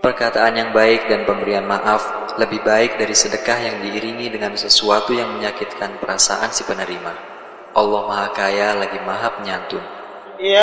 Perkataan yang baik dan pemberian maaf lebih baik dari sedekah yang diiringi dengan sesuatu yang menyakitkan perasaan si penerima. Allah Maha Kaya lagi Maha Penyantun.